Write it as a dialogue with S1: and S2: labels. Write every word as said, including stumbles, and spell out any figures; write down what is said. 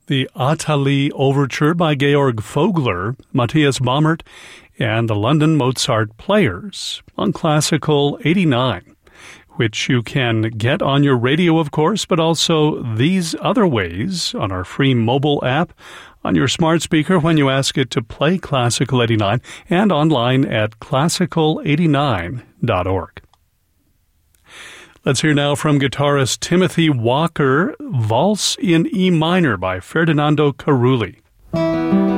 S1: the Athalie Overture by Georg Vogler, Matthias Baumert, and the London Mozart Players on Classical eighty-nine, which you can get on your radio, of course, but also these other ways on our free mobile app, on your smart speaker when you ask it to play Classical eighty-nine, and online at classical eighty-nine dot org. Let's hear now from guitarist Timothy Walker, Valse in E minor by Ferdinando Carulli.